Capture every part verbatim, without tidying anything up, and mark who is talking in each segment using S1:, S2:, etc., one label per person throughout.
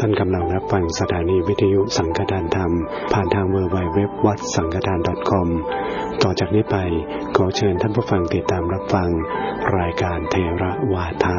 S1: ท่านกำลังรับฟังสถานีวิทยุสังฆทานธรรมผ่านทาง ดับเบิลยู ดับเบิลยู ดับเบิลยู ดอท วัดสังฆทาน ดอท คอม ต่อจากนี้ไปขอเชิญท่านผู้ฟังติดตามรับฟังรายการเทระวาทะ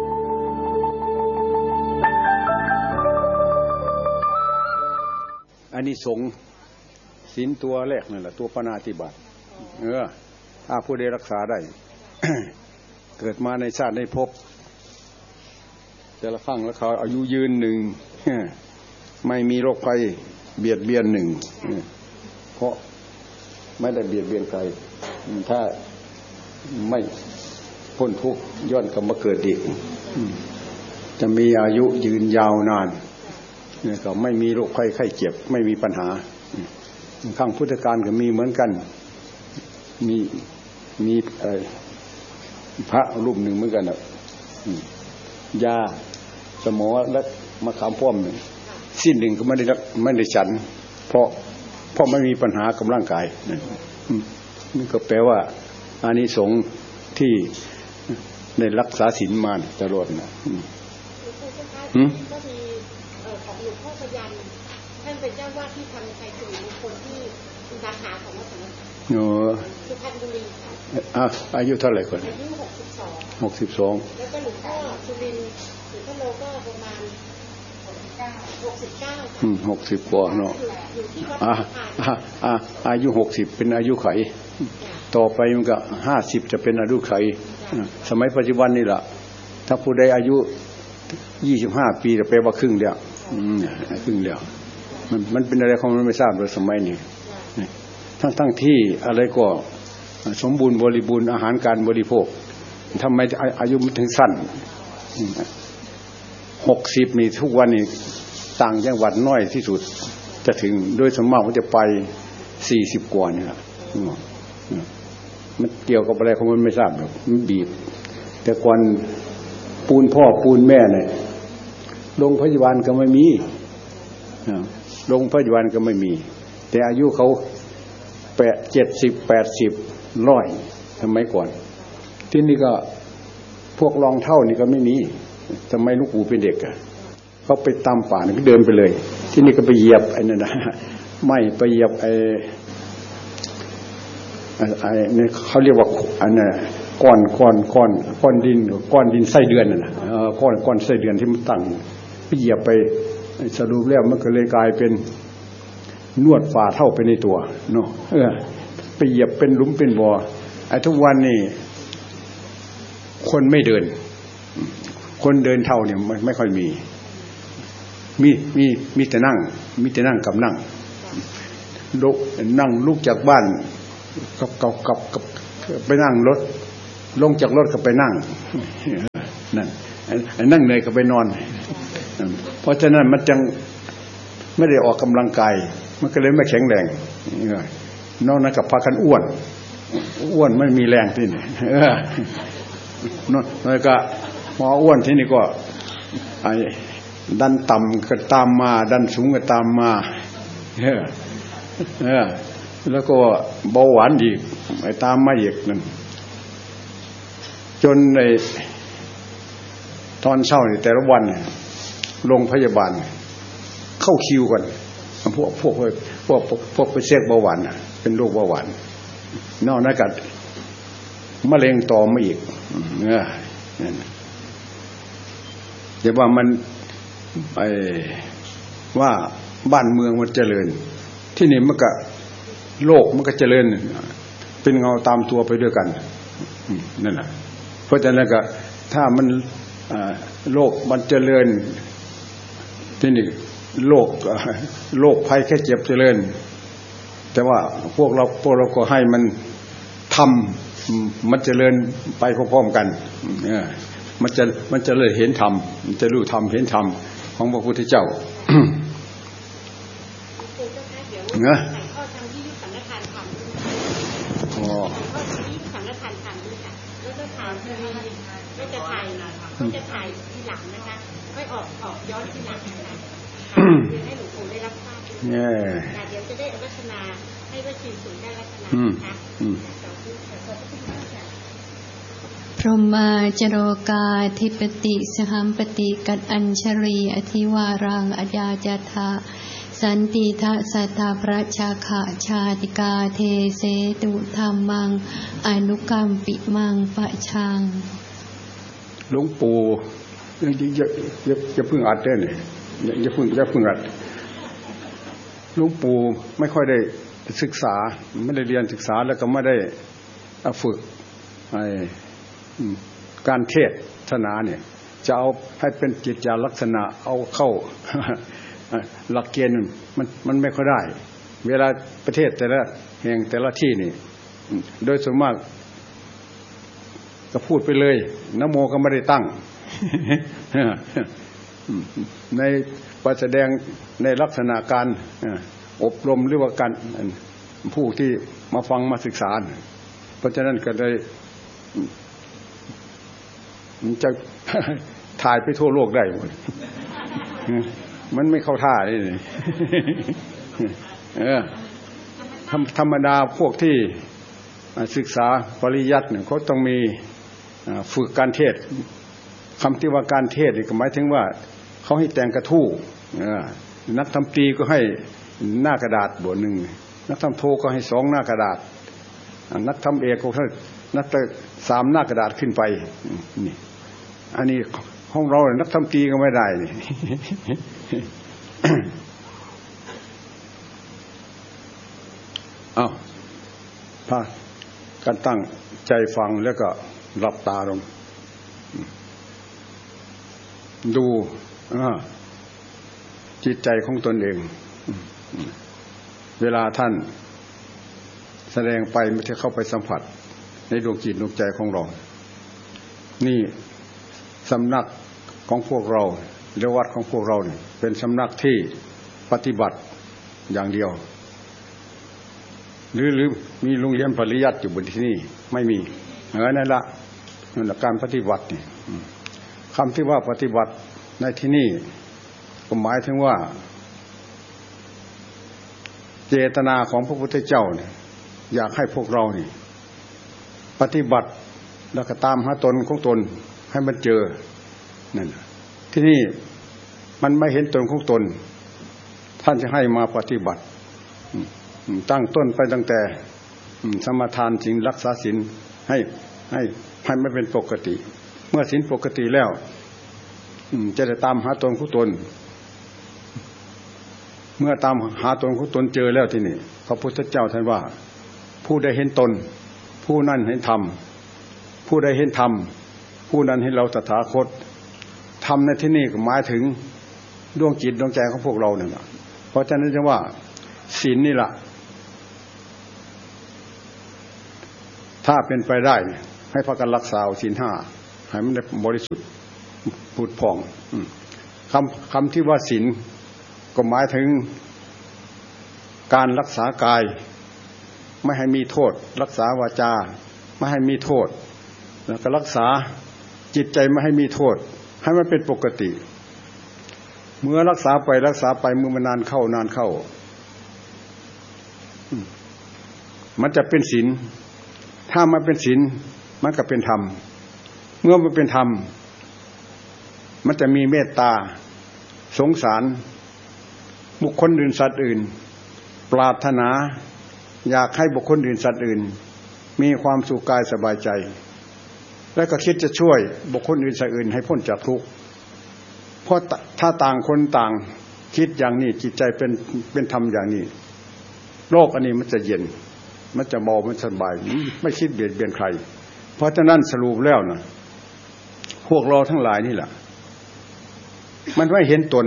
S2: อานิสงส์ศีลตัวแรกนั่นแหละตัวปาณาติบาตเออถ้าผู้ใดรักษาได้ เกิดมาในชาติในภพแต่ละครั้งแล้วเขาอายุยืนหนึ่ง ไม่มีโรคภัยเบียดเบียนหนึ่งเพราะไม่ได้เบียดเบียนใครถ้าไม่พ้นทุกข์ย้อนกลับมาเกิดอีกจะมีอายุยืนยาวนานเนี่ยก็ไม่มีโรคภัยไข้เจ็บไม่มีปัญหาข้างพุทธกาลก็มีเหมือนกันมีมีอะไรพระรูปหนึ่งเหมือนกันอ่ะยาสมอและมะขามป้อมหนึ่งสิ้นหนึ่งก็ไม่ได้ไม่ได้ฉันเพราะเพราะไม่มีปัญหากับร่างกายนี่ก็แปลว่าอานิสงส์ที่ในรักษาศีลมาตลอดนะอืมก็มีของหลวงพ่อพยัญชนะท่านเป็นเจ้าวาดที่ทำชัยสิริมงคลที่สาขาของวัดสังฆทานสุพรรณบุรีค่ะอายุเท่าไหร่คนอายุหกสิบสองหกสิบสองแล้วก็หลวงพ่อสุรินทร์หลวงพ่อโลก็ประมาณหกสิบเก้าหกสิบเก้าอืมหกสิบกว่าเนาะอ่าอ่าอายุหกสิบเป็นอายุไขต่อไปมันก็ห้าสิบจะเป็นอายุไขสมัยปัจจุบันนี่แหละถ้าผู้ใดอายุยี่สิบห้าปีจะแปลว่าครึ่งเดียวอืมครึ่งเดียวมันมันเป็นอะไรของมันไม่ทราบเลยสมัยนี้ทั้งทั้งที่อะไรก็สมบูรณ์บริบูรณ์อาหารการบริโภคทำไมอายุมันถึงสั้นหกสิบนี่ทุกวันนี่ต่างจังหวัดน้อยที่สุดจะถึงโดยสมมติว่าจะไปสี่สิบกว่านี่แหละมันเกี่ยวกับอะไรของมันไม่ทราบหรอกมันบีบแต่ก่อนปูนพ่อปูนแม่เนี่ยโรงพยาบาลก็ไม่มีโรงพยาบาลก็ไม่มีแต่อายุเขาแปดเจ็ดสิบแปดสิบร้อยสมัยก่อนที่นี่ก็พวกรองเท่านี่ก็ไม่มีสมัยลูกปู่เป็นเด็กอะเขาไปตามป่านี่ก็เดินไปเลยที่นี่ก็ไปเหยียบไอ้นั่นนะไม่ไปเหยียบไอ้ไอ้นี่เขาเรียกว่าอันน่ะก้อนก้อนก้อนก้อนดินก้อนดินไส้เดือนน่ะนะเออก้อนก้อนไส้เดือนที่มันตั้งไปเหยียบไปสรุปแล้วมันก็เลยกลายเป็นนวดฝ่าเท่าไปในตัวเนาะเออไปเหยียบเป็นหลุมเป็นบ่อไอ้ทุกวันนี่คนไม่เดินคนเดินเท่าเนี่ยไม่ไม่ค่อยมีมีมีมีแต่นั่งมีแต่นั่งกับนั่งลุกนั่งลุกจากบ้านกับกับกับกับไปนั่งรถลงจากรถก็ไปนั่งนั่นนั่งเหนื่อยก็ไปนอนเพราะฉะนั้นมันจังไม่ได้ออกกำลังกายมันก็เลยไม่แข็งแรงนอกนั้นกับพากันอ้วนอ้วนไม่มีแรงที่นี่นั่นแล้วก็พออ้วนที่นี่ก็ไอ้ดันต่ำก็ตามมาดันสูงก็ตามมาเออเออแล้วก็เบาหวานอีกไอ้ตามมาอีกนั่นจนในตอนเช้านี่แต่ละวันโรงพยาบาลเข้าคิวกันพวกพวกพวกพวกไปเช็คเบาหวานเป็นโรคเบาหวานนอกนั้นก็มะเร็งต่อมาอีกเออนั่นแต่ว่ามันไอ้ว่าบ้านเมืองมันเจริญที่นี่มันก็โลกมันก็เจริญเป็นเงาตามตัวไปด้วยกันนั่นแหละเพราะฉะนั้นก็ถ้ามันโลกมันเจริญที่นี่โลกโลกภัยแค่เจ็บเจริญแต่ว่าพวกเราพวกเราก็ให้มันทำมันเจริญไปพร้อมๆกันมันจะมันจะเลยเห็นธรรมมันจะรู้ธรรมเห็นธรรมของพระพุทธเจ้าเนอะข้อทางที่ยุคสังฆทานทำอ๋อข้อทางที่ยุคสังฆทานทำด้วยค่ะแล้วก็ถามทีวีก็จะถ่ายก็จะถ่ายทีหลังนะคะไม่ออกออกย้อนทีหลังนะคะเพื่อให้หลวงปู่ได้รับทราบด้วยเดี๋ยวจะได้รัตนาให้วัดชีสูงได้รัตนานะคะ
S3: พรหมาจโรกาธิปติสหัมปติกัดอัญชรีอธิวารังอญาจทะสันติทะสัทธาพระชาขะชาติกาเทเสตุธรรมังอนุกรรมปิมังปะชัง
S2: หลวงปู่อย่าอย่าอย่าอย่าเพิ่งอัดเด้อเนี่ยอย่าเพิ่งอย่าเพิ่งอัดหลวงปู่ไม่ค่อยได้ศึกษาไม่ได้เรียนศึกษาแล้วก็ไม่ได้ฝึกไอ้การเทศนาเนี่ยจะเอาให้เป็นกิจจลักษณะเอาเข้าหลักเกณฑ์มันมันไม่ค่อยได้เวลาประเทศแต่ละแห่งแต่ละที่นี่โดยส่วนมากก็พูดไปเลยนะโมก็ไม่ได้ตั้งในการแสดงในลักษณะการอบรมหรือว่าการผู้ที่มาฟังมาศึกษาเพราะฉะนั้นก็เลยมันจะถ่ายไปทั่วโลกได้หมดมันไม่เข้าท่าเลยเออธรรมดาพวกที่ศึกษาปริยัติเนี่ยเขาต้องมีฝึกการเทศคำที่ว่าการเทศนี่ก็หมายถึงว่าเขาให้แต่งกระทู้นักทำตรีก็ให้หน้ากระดาษบทหนึ่งนักทำโทก็ให้สองหน้ากระดาษนักทำเอกก็ให้นักสามหน้ากระดาษขึ้นไปนี่อันนี้ห้องเรานักทำตรีก็ไม่ได้นี่อ้าวพาการตั้งใจฟังแล้วก็หลับตาลงดูจิตใจของตนเองเวลาท่านแสดงไปไม่ใช่เข้าไปสัมผัสในดวงจิตดวงใจของเรานี่สำนักของพวกเราหรือวัดของพวกเราเนี่ยเป็นสำนักที่ปฏิบัติอย่างเดียวหรือหรือมีโรงเรียนปริยัติอยู่บนที่นี่ไม่มีเออนั่นละนั่นละการปฏิบัตินี่คำที่ว่าปฏิบัติในที่นี่ก็หมายถึงว่าเจตนาของพระพุทธเจ้าเนี่ยอยากให้พวกเรานี่ปฏิบัติแล้วก็ตามหาตนของตนให้มันเจอนั่นที่นี่มันไม่เห็นตนของตนท่านจะให้มาปฏิบัติตั้งต้นไปตั้งแต่สมทานศีลรักษาศีลให้ให้ให้ไม่เป็นปกติเมื่อศีลปกติแล้วจะได้ตามหาตนของตนเมื่อตามหาตนของตนเจอแล้วที่นี่พระพุทธเจ้าท่านว่าผู้ใดเห็นตนผู้นั้นเห็นธรรมผู้ใดเห็นธรรมผู้นั้นเห็นเราตถาคตธรรมในที่นี่ก็หมายถึงดวงจิตดวงใจของพวกเราเนี่ยนะเพราะฉะนั้นจะว่าศีลนี่แหละถ้าเป็นไปได้ให้พากันรักษาศีลห้าให้มันบริสุทธิ์ผุดผ่องคำคำที่ว่าศีลก็หมายถึงการรักษากายไม่ให้มีโทษรักษาวาจาไม่ให้มีโทษแล้วก็รักษาจิตใจไม่ให้มีโทษให้มันเป็นปกติเมื่อรักษาไปรักษาไปเมื่อมันนานเข้านานเข้ามันจะเป็นศีลถ้ามันเป็นศีลมันก็เป็นธรรมเมื่อมันเป็นธรรมมันจะมีเมตตาสงสารบุคคลอื่นสัตว์อื่นปรารถนาอยากให้บุคคลอื่นสัตว์อื่นมีความสุขกายสบายใจและก็คิดจะช่วยบุคคลอื่นสัตว์อื่นให้พ้นจากทุกข์เพราะถ้าต่างคนต่างคิดอย่างนี้จิตใจเป็นเป็นธรรมอย่างนี้โลกอันนี้มันจะเย็นมันจะเบามันสบายไม่คิดเบียดเบียนใครเพราะฉะนั้นสรุปแล้วนะพวกเราทั้งหลายนี่แหละมันไม่เห็นตน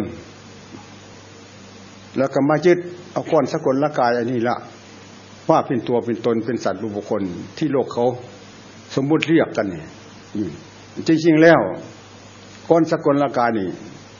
S2: แล้วก็มายึดเอาก้อนสกลละกายอันนี้ละว่าเป็นตัวเป็นตนเป็นสัตว์บุคคลที่โลกเขาสมมุติเรียกกันเนี่ยจริงๆแล้วก้อนสกลละกายนี่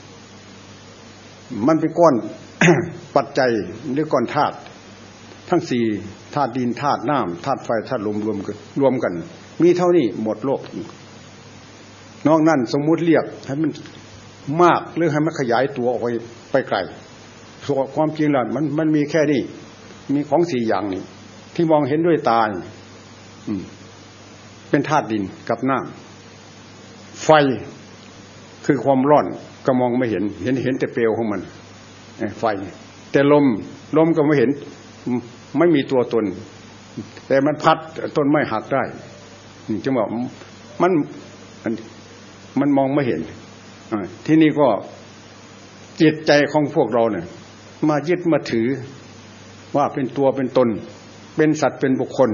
S2: มันเป็นก้อน ปัจจัยหรือก้อนธาตุทั้งสี่ธาตุดินธาตุน้ำธาตุไฟธาตุลมรวมกันรวมกันมีเท่านี้หมดโลกนอกนั้นสมมุติเรียกให้มันมากหรือให้มันขยายตัวออกไปไปไกลส่วนความจริงแล้วมันมันมีแค่นี้มีของสี่อย่างนี้ที่มองเห็นด้วยตาอืมเป็นธาตุดินกับน้ำไฟคือความร้อนก็มองไม่เห็นเห็นเห็นแต่เปลวของมันไฟแต่ลมลมก็ไม่เห็นไม่มีตัวตนแต่มันพัดต้นไม้หักได้จังหวะมันมันมองไม่เห็นที่นี่ก็จิตใจของพวกเราเนี่ยมายึดมาถือว่าเป็นตัวเป็นตนเป็นสัตว์เป็นบุคคล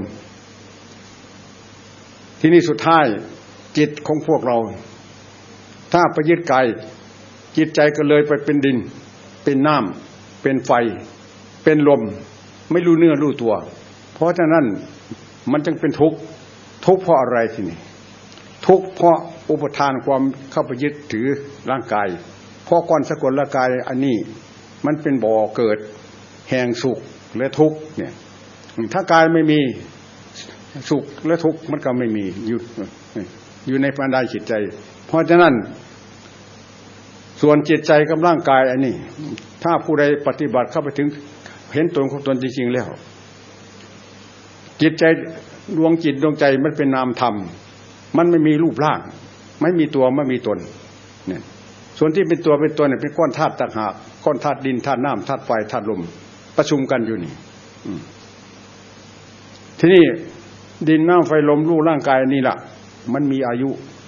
S2: ที่นี่สุดท้ายจิตของพวกเราถ้าไปยึดกายจิตใจก็เลยไปเป็นดินเป็นน้ำเป็นไฟเป็นลมไม่รู้เนื้อรู้ตัวเพราะฉะนั้นมันจึงเป็นทุกข์ทุกข์เพราะอะไรทีนี้ทุกข์เพราะอุปทานความเข้าไปยึดถือร่างกายเพราะก้อนสกลร่างกายอันนี้มันเป็นบ่อเกิดแห่งสุขและทุกข์เนี่ยถ้ากายไม่มีสุขและทุกข์มันก็ไม่มีอยู่อยู่ในภายในจิตใจเพราะฉะนั้นส่วนจิตใจกับร่างกายอันนี้ถ้าผู้ใดปฏิบัติเข้าไปถึงเห็นตนของตนจริงๆแล้วจิตใจดวงจิตดวงใจมันเป็นนามธรรมมันไม่มีรูปร่างไม่มีตัวไม่มีตนเนี่ยส่วนที่เป็นตัวเป็นตนเนี่ยเป็นก้อนธาตุต่างหากก้อนธาตุดินธาตุน้ำธาตุไฟธาตุลมประชุมกันอยู่นี่ทีนี้ดินน้ำไฟลมรูปร่างกายนี่แหละมันมีอายุ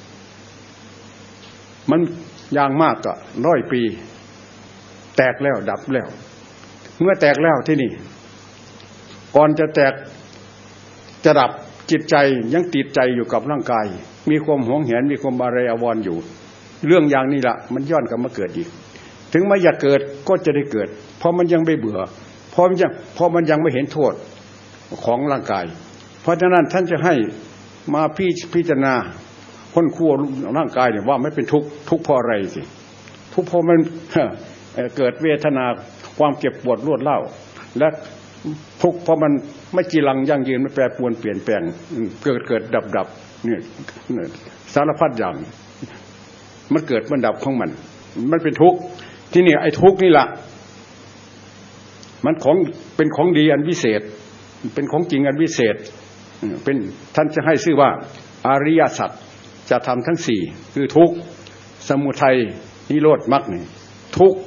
S2: มันอย่างมากก็ร้อยปีแตกแล้วดับแล้วเมื่อแตกแล้วที่นี่ก่อนจะแตกจะดับจิตใจยังติดใจอยู่กับร่างกายมีความหวงแหนมีความอะไรอาวรณ์อยู่เรื่องอย่างนี้ละมันย้อนกลับมาเกิดอีกถึงไม่อยากเกิดก็จะได้เกิดเพราะมันยังไม่เบื่อเพราะมันยังเพราะมันยังไม่เห็นโทษของร่างกายเพราะฉะนั้นท่านจะให้มาพิพิจารณาค้นคว้าร่างกายเนี่ยว่าไม่เป็นทุกข์ทุกข์เพราะอะไรสิทุกข์เพราะมันเกิดเวทนาความเจ็บปวดรวดเล่าและทุกข์เพราะมันไม่จีรังยั่งยืนไม่แปรปรวนเปลี่ยนแปลงเกิดเกิดดับดับเนี่ยสารพัดอย่างมันเกิดมันดับของมันมันเป็นทุกข์ที่นี่ไอ้ทุกข์นี่แหละมันของเป็นของดีอันวิเศษเป็นของจริงอันวิเศษเป็นท่านจะให้ชื่อว่าอริยสัจจะทำทั้งสี่คือทุกข์สมุทัยนิโรธมรรคนี่ทุกข์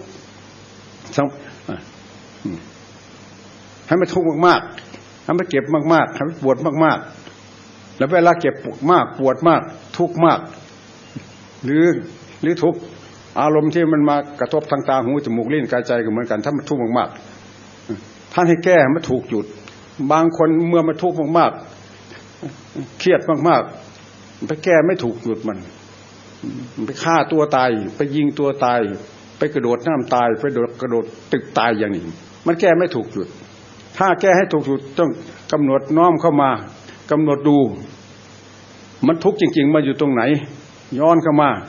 S2: ให้มันทุกข์มากๆให้มันเจ็บมากๆให้มันปวดมากๆแล้วเวลาเจ็บปวดมากปวดมากทุกข์มากหรือหรือทุกข์อารมณ์ที่มันมากระทบทางตาหูจมูกลิ้นกายใจก็เหมือนกันถ้ามันทุกข์มากๆท่านให้แก้มันถูกจุดบางคนเมื่อมันทุกข์มากๆเครียดมากๆไปแก้ไม่ถูกจุดมันไปฆ่าตัวตายไปยิงตัวตายไปกระโดดน้ำตายไปกระโดดตึกตายอย่างนี้มันแก้ไม่ถูกจุดถ้าแก้ให้ถูกจุดต้องกำหนดน้อมเข้ามากำหนดดูมันทุกข์จริงๆมาอยู่ตรงไหนย้อนเข้ามา